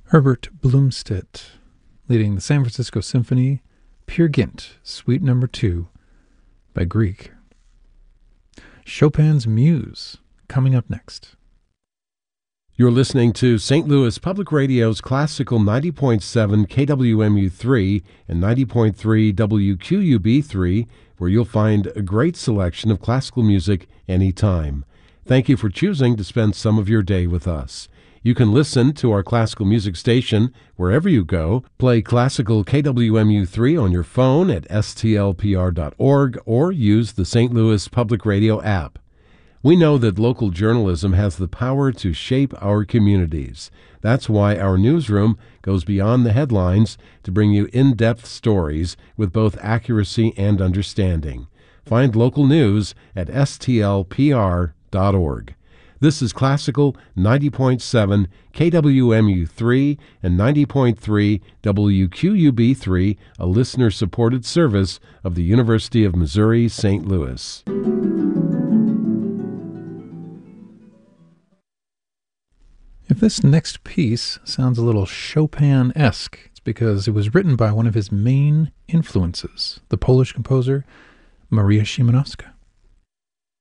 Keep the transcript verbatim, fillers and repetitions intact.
Herbert Blomstedt, leading the San Francisco Symphony, Peer Gynt, Suite Number two, by Grieg. Chopin's Muse, coming up next. You're listening to Saint Louis Public Radio's Classical ninety point seven K W M U three and ninety point three W Q U B three, where you'll find a great selection of classical music anytime. Thank you for choosing to spend some of your day with us. You can listen to our classical music station wherever you go. Play classical K W M U three on your phone at S T L P R dot org or use the Saint Louis Public Radio app. We know that local journalism has the power to shape our communities. That's why our newsroom goes beyond the headlines to bring you in-depth stories with both accuracy and understanding. Find local news at S T L P R dot org. This is Classical ninety point seven K W M U three and ninety point three W Q U B three, a listener-supported service of the University of Missouri, Saint Louis. If this next piece sounds a little Chopin-esque, it's because it was written by one of his main influences, the Polish composer Maria Szymanowska.